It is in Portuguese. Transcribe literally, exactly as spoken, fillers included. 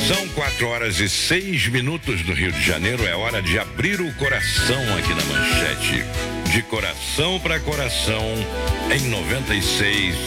São quatro horas e seis minutos no Rio de Janeiro. É hora de abrir o coração aqui na Manchete. De coração para coração, em noventa e seis